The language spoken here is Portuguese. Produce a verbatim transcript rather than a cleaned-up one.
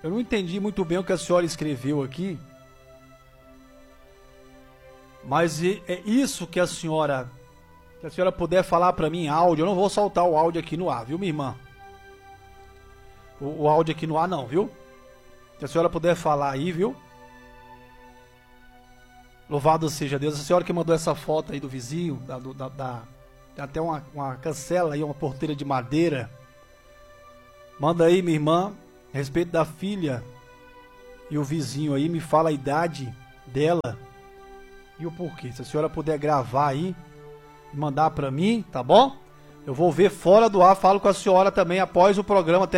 Eu não entendi muito bem o que a senhora escreveu aqui. Mas é isso que a senhora... Se a senhora puder falar para mim em áudio, eu não vou soltar o áudio aqui no ar, viu, minha irmã? O, o áudio aqui no ar não, viu? Se a senhora puder falar aí, viu? Louvado seja Deus. A senhora que mandou essa foto aí do vizinho, da, do, da, da, tem até uma, uma cancela aí, uma porteira de madeira. Manda aí, minha irmã, a respeito da filha e o vizinho aí, me fala a idade dela e o porquê. Se a senhora puder gravar aí e mandar pra mim, tá bom? Eu vou ver fora do ar, falo com a senhora também após o programa. Até